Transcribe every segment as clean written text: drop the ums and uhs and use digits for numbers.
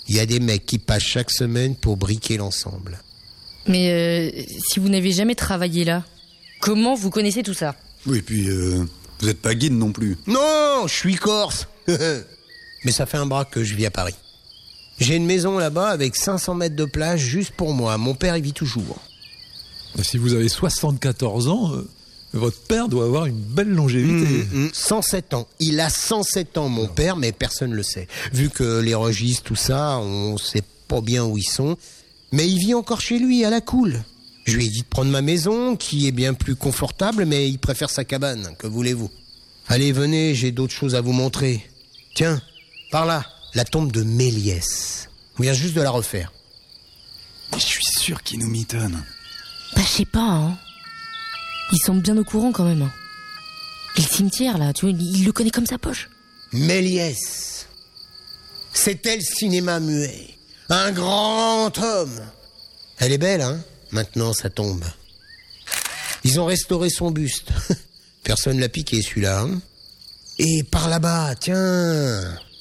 Il y a des mecs qui passent chaque semaine pour briquer l'ensemble. Mais si vous n'avez jamais travaillé là, comment vous connaissez tout ça ? Oui, puis vous êtes pas guide non plus. Non, je suis corse. Mais ça fait un bras que je vis à Paris. J'ai une maison là-bas avec 500 mètres de plage juste pour moi. Mon père y vit toujours. Si vous avez 74 ans, votre père doit avoir une belle longévité. 107 ans. Il a 107 ans, mon père, mais personne ne le sait. Vu que les registres, tout ça, on sait pas bien où ils sont. Mais il vit encore chez lui, à la cool. Je lui ai dit de prendre ma maison, qui est bien plus confortable, mais il préfère sa cabane. Que voulez-vous ? Allez, venez, j'ai d'autres choses à vous montrer. Tiens, par là, la tombe de Méliès. On vient juste de la refaire. Mais je suis sûr qu'il nous mitonne. Bah, je sais pas, hein. Ils sont bien au courant quand même. Hein. Et le cimetière, là, tu vois, il le connaît comme sa poche. Méliès. C'était le cinéma muet. Un grand homme. Elle est belle, hein ? Maintenant, ça tombe. Ils ont restauré son buste. Personne l'a piqué, celui-là. Hein ? Et par là-bas, tiens.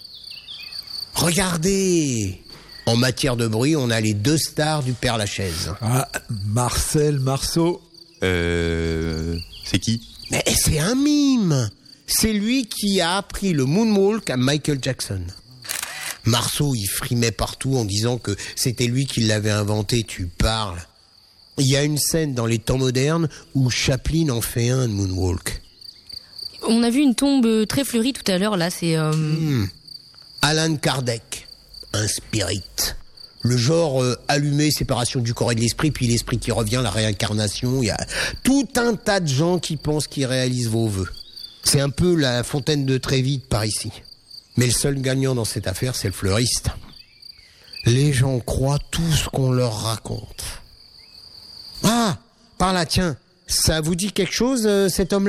Regardez. En matière de bruit, on a les 2 stars du Père Lachaise. Ah, Marcel Marceau. C'est qui ? Mais c'est un mime. C'est lui qui a appris le moonwalk à Michael Jackson. Marceau, il frimait partout en disant que c'était lui qui l'avait inventé, tu parles. Il y a une scène dans les temps modernes où Chaplin en fait un de moonwalk. On a vu une tombe très fleurie tout à l'heure, là, c'est... Alan Kardec, un spirit. Le genre allumé, séparation du corps et de l'esprit, puis l'esprit qui revient, la réincarnation. Il y a tout un tas de gens qui pensent qu'ils réalisent vos vœux. C'est un peu la fontaine de Trévi par ici. Mais le seul gagnant dans cette affaire, c'est le fleuriste. Les gens croient tout ce qu'on leur raconte. Ah, par là, tiens, ça vous dit quelque chose, cet homme-là ?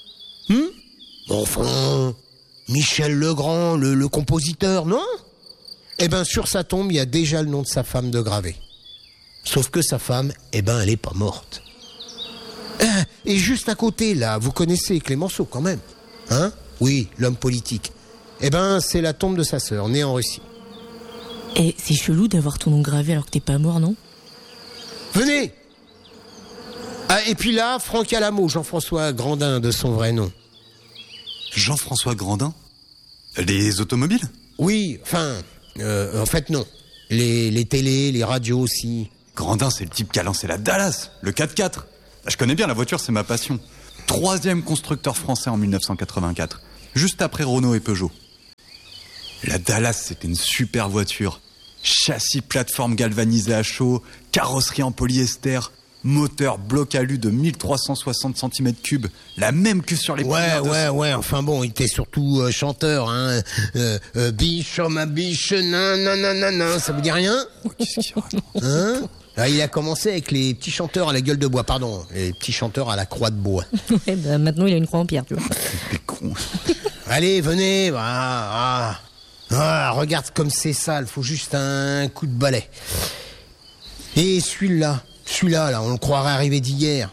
Enfin, Michel Legrand, le compositeur, non ? Eh ben, sur sa tombe, il y a déjà le nom de sa femme de gravé. Sauf que sa femme, eh ben, elle est pas morte. Et juste à côté, là, vous connaissez Clémenceau, quand même. Hein ? Oui, l'homme politique. Eh ben, c'est la tombe de sa sœur, née en Russie. Et c'est chelou d'avoir ton nom gravé alors que t'es pas mort, non ? Venez ! Ah, et puis là, Franck Alamo, Jean-François Grandin, de son vrai nom. Jean-François Grandin ? Les automobiles ? Oui, enfin, en fait, non. Les télés, les radios aussi. Grandin, c'est le type qui a lancé la Dallas, le 4x4. Je connais bien la voiture, c'est ma passion. 3e constructeur français en 1984, juste après Renault et Peugeot. La Dallas, c'était une super voiture. Châssis plateforme galvanisé à chaud, carrosserie en polyester, moteur bloc alu de 1360 cm3, la même que sur les premières. Ouais, enfin bon, il était surtout chanteur, hein. Biche, oh ma biche, nan, ça vous dit rien ? Hein ? Ah, il a commencé avec les petits chanteurs à la gueule de bois, pardon, les petits chanteurs à la croix de bois. Ouais, bah maintenant il a une croix en pierre, tu vois. C'est con. Allez, venez, regarde comme c'est sale, faut juste un coup de balai. Et celui-là, là, on le croirait arrivé d'hier.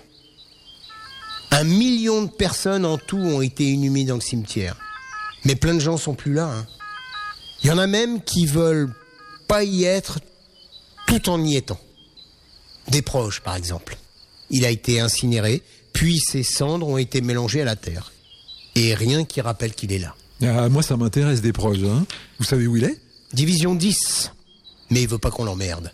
1 million de personnes en tout ont été inhumées dans le cimetière. Mais plein de gens sont plus là. Hein. Il y en a même qui veulent pas y être tout en y étant. Des proches, par exemple. Il a été incinéré, puis ses cendres ont été mélangées à la terre. Et rien qui rappelle qu'il est là. Ah, moi, ça m'intéresse des proches, hein. Vous savez où il est ? Division 10. Mais il veut pas qu'on l'emmerde.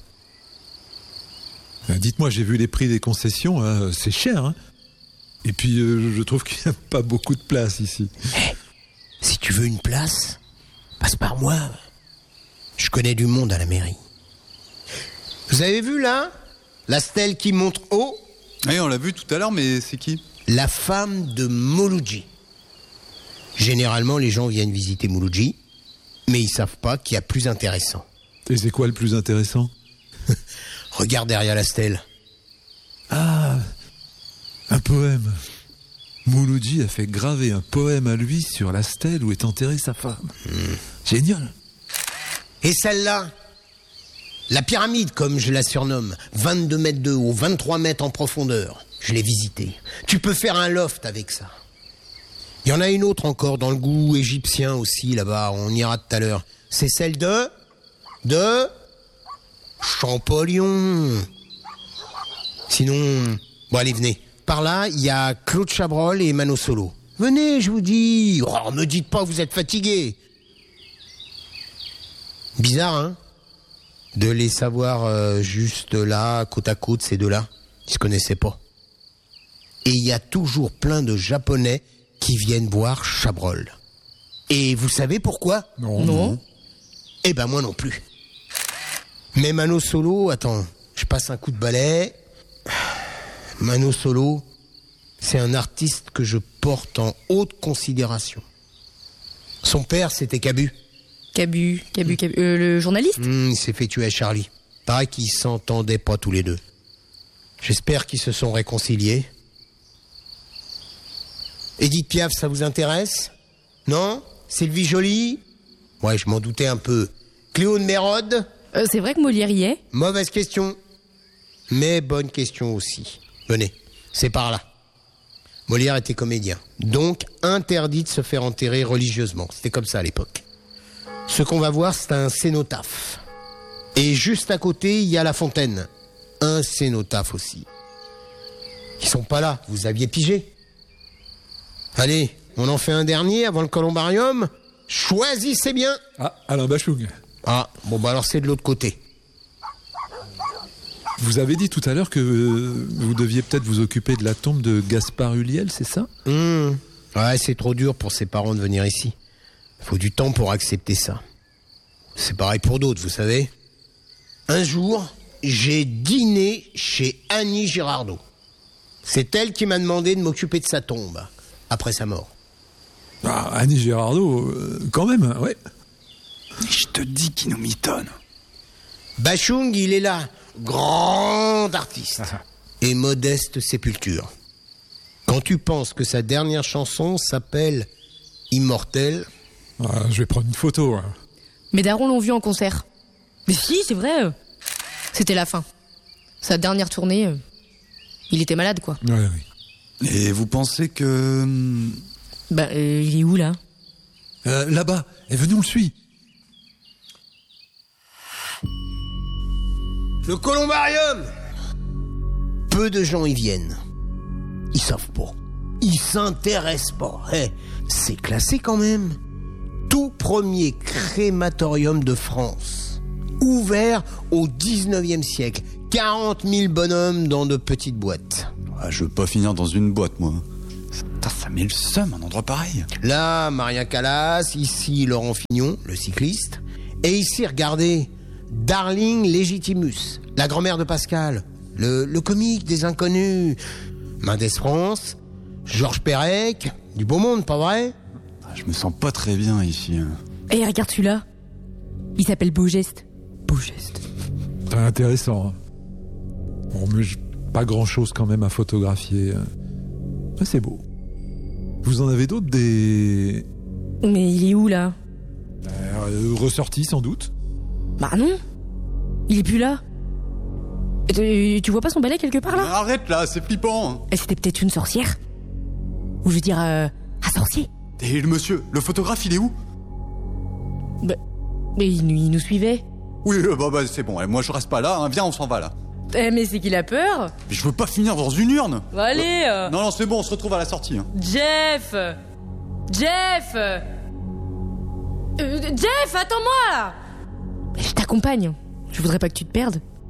Dites-moi, j'ai vu les prix des concessions, hein, c'est cher, hein. Et puis, je trouve qu'il n'y a pas beaucoup de place ici. Hey, si tu veux une place, passe par moi. Je connais du monde à la mairie. Vous avez vu là ? La stèle qui monte haut ? Oui, on l'a vu tout à l'heure, mais c'est qui ? La femme de Mouloudji. Généralement, les gens viennent visiter Mouloudji, mais ils savent pas qu'il y a plus intéressant. Et c'est quoi le plus intéressant ? Regarde derrière la stèle. Ah, un poème. Mouloudji a fait graver un poème à lui sur la stèle où est enterrée sa femme. Génial. Et celle-là ? La pyramide, comme je la surnomme, 22 mètres de haut, 23 mètres en profondeur. Je l'ai visitée. Tu peux faire un loft avec ça. Il y en a une autre encore dans le goût égyptien aussi, là-bas. On ira tout à l'heure. C'est celle de de Champollion. Sinon, bon allez, venez. Par là, il y a Claude Chabrol et Mano Solo. Venez, je vous dis. Oh, me dites pas que vous êtes fatigués. Bizarre, hein, de les savoir juste là, côte à côte, ces deux-là. Ils se connaissaient pas. Et il y a toujours plein de Japonais qui viennent voir Chabrol. Et vous savez pourquoi ? Non. Eh ben moi non plus. Mais Mano Solo, attends, je passe un coup de balai. Mano Solo, c'est un artiste que je porte en haute considération. Son père, c'était Cabu. Cabu, le journaliste ? Il s'est fait tuer à Charlie. Pareil qu'ils s'entendaient pas tous les deux. J'espère qu'ils se sont réconciliés. Édith Piaf, ça vous intéresse ? Non ? Sylvie Joly ? Ouais, je m'en doutais un peu. Cléo de Mérode ? C'est vrai que Molière y est ? Mauvaise question. Mais bonne question aussi. Venez, c'est par là. Molière était comédien. Donc, interdit de se faire enterrer religieusement. C'était comme ça à l'époque. Ce qu'on va voir, c'est un cénotaphe. Et juste à côté, il y a la fontaine. Un cénotaphe aussi. Ils sont pas là, vous aviez pigé. Allez, on en fait un dernier avant le columbarium. Choisissez bien. Ah, Alain Bachung. Ah, bon bah alors c'est de l'autre côté. Vous avez dit tout à l'heure que vous deviez peut-être vous occuper de la tombe de Gaspard Ulliel, c'est ça ? Ouais, c'est trop dur pour ses parents de venir ici. Faut du temps pour accepter ça. C'est pareil pour d'autres, vous savez. Un jour, j'ai dîné chez Annie Girardot. C'est elle qui m'a demandé de m'occuper de sa tombe, après sa mort. Ah, Annie Girardot, quand même, ouais. Je te dis qu'il nous mitonne. Bachung, il est là, grand artiste. Et modeste sépulture. Quand tu penses que sa dernière chanson s'appelle Immortel... Ah, je vais prendre une photo. Hein. Mes darons l'ont vu en concert. Mais si, c'est vrai. C'était la fin. Sa dernière tournée, il était malade, quoi. Ouais, oui. Et vous pensez que... il est où, là ? Là-bas, et venez, on le suit. Le columbarium. Peu de gens y viennent. Ils savent pas. Ils s'intéressent pas. C'est classé quand même. Tout premier crématorium de France. Ouvert au 19e siècle. 40 000 bonhommes dans de petites boîtes. Ah, je veux pas finir dans une boîte, moi. Ça met le seum, un endroit pareil. Là, Maria Callas. Ici, Laurent Fignon, le cycliste. Et ici, regardez, Darling Légitimus, la grand-mère de Pascal. Le comique des inconnus. Mendès France, Georges Perec, du beau monde, pas vrai ? Je me sens pas très bien ici. Et regarde celui-là. Il s'appelle Beaugeste. Beaugeste. C'est intéressant. Hein. Bon, mais pas grand-chose quand même à photographier. Ah, c'est beau. Vous en avez d'autres, des... Mais il est où, là ? Ressortis, sans doute. Bah non. Il est plus là. Tu vois pas son balai quelque part, là ? Arrête là, c'est flippant. Et c'était peut-être une sorcière. Ou je veux dire, un sorcier. Et le monsieur, le photographe, il est où ? Mais il nous suivait. Oui, c'est bon, moi je reste pas là, hein. Viens, on s'en va là. Mais c'est qu'il a peur. Mais je veux pas finir dans une urne. Allez Non, c'est bon, on se retrouve à la sortie. Hein. Jeff, attends-moi là. Je t'accompagne. Je voudrais pas que tu te perdes.